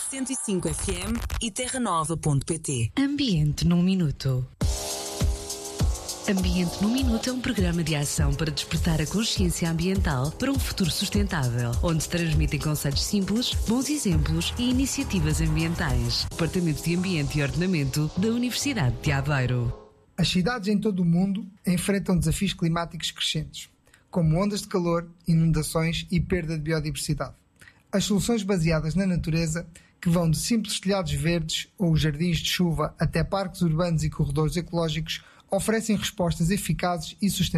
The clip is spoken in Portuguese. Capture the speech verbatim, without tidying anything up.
cento e cinco F M e terra nova ponto pt. Ambiente num minuto. Ambiente num Minuto é um programa de ação para despertar a consciência ambiental para um futuro sustentável, onde se transmitem conceitos simples, bons exemplos e iniciativas ambientais. Departamento de Ambiente e Ordenamento da Universidade de Aveiro. As cidades em todo o mundo enfrentam desafios climáticos crescentes, como ondas de calor, inundações e perda de biodiversidade. As soluções baseadas na natureza, que vão de simples telhados verdes ou jardins de chuva até parques urbanos e corredores ecológicos, oferecem respostas eficazes e sustentáveis